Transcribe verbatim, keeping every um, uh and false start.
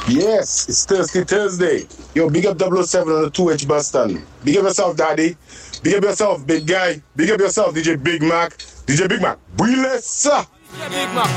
Yes, it's Thursday, Thursday. Yo, big up double oh seven on the two H Boston. Big up yourself, Daddy. Big up yourself, big guy. Big up yourself, D J Big Mac. D J Big Mac. Brilessa. Big Mac.